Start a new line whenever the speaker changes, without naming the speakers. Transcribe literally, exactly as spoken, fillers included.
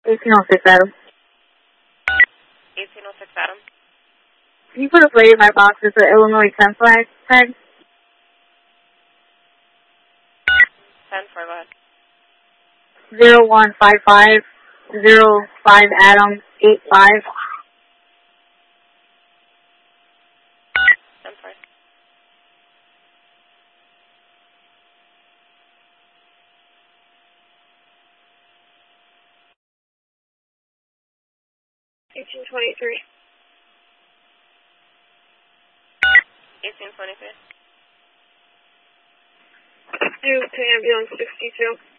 eighteen oh six Adam.
eighteen oh six Adam.
Can you put a plate in my box with the Illinois ten flag tag?
ten four, go ahead.
Zero one five five zero five Adam eight five.
ten four.
Eighteen twenty three.
eighteen twenty three.
Due to ambulance sixty two.